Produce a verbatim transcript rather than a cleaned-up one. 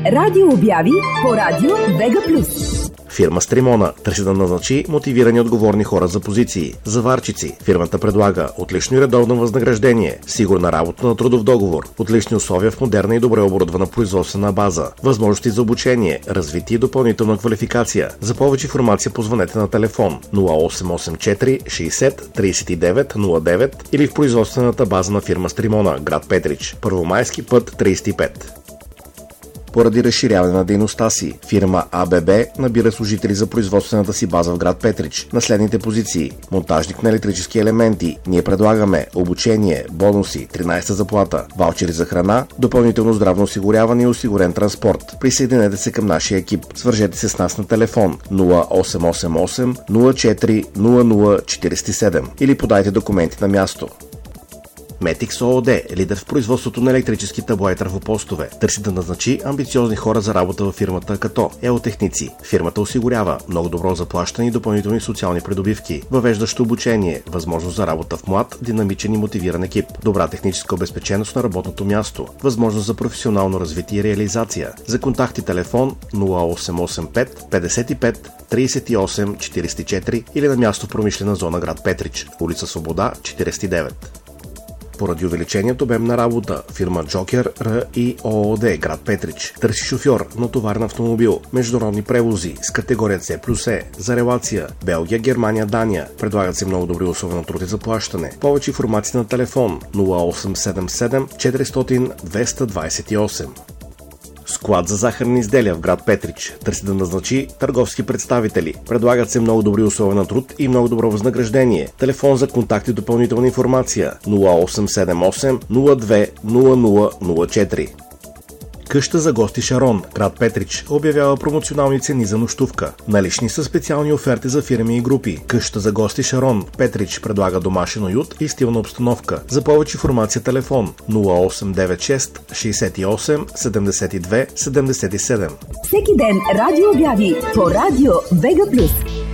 Радио обяви по радио Вега Плюс. Фирма Стримона търси да назначи мотивирани отговорни хора за позиции. Заварчици. Фирмата предлага отлично и редовно възнаграждение, сигурна работа на трудов договор, отлични условия в модерна и добре оборудвана производствена база, възможности за обучение, развитие и допълнителна квалификация. За повече информация позвънете на телефон нула осем осем четири шейсет трийсет и девет нула девет или в производствената база на фирма Стримона, град Петрич, Първомайски път трийсет и пет. Поради разширяване на дейността си, фирма АББ набира служители за производствената си база в град Петрич на следните позиции: монтажник на електрически елементи. Ние предлагаме обучение, бонуси, тринайсета заплата, ваучери за храна, допълнително здравно осигуряване и осигурен транспорт. Присъединете се към нашия екип. Свържете се с нас на телефон нула осем осем осем нула четири нула нула четирийсет и седем или подайте документи на място. Метикс ООД, лидер в производството на електрически табла и трафопостове, търси да назначи амбициозни хора за работа във фирмата като еотехници. Фирмата осигурява много добро заплащане и допълнителни социални придобивки, въвеждащо обучение, възможност за работа в млад, динамичен и мотивиран екип, добра техническа обезпеченост на работното място, възможност за професионално развитие и реализация. За контакти телефон нула осем осем пет петдесет и пет трийсет и осем четирийсет и четири или на място в промишлена зона град Петрич, улица Свобода четирийсет и девет. Поради увеличеният обем на работа, фирма Джокер РИ ООД, град Петрич, търси шофьор на товарен автомобил, международни превози с категория С плюс Е, за релация Белгия, Германия, Дания. Предлагат се много добри условия на труд и заплащане. Повече информация на телефон нула осем седем седем четиристотин двеста двайсет и осем. Склад за захарни изделия в град Петрич търси да назначи търговски представители. Предлагат се много добри условия на труд и много добро възнаграждение. Телефон за контакт и допълнителна информация нула осем седем осем нула две нула нула нула четири. Къща за гости Шарон, град Петрич, обявява промоционални цени за нощувка. Налични са специални оферти за фирми и групи. Къща за гости Шарон, Петрич, предлага домашен уют и стилна обстановка. За повече информация телефон нула осем девет шест шейсет и осем седемдесет и две седемдесет и седем. Всеки ден радио обяви по радио Вега Плюс.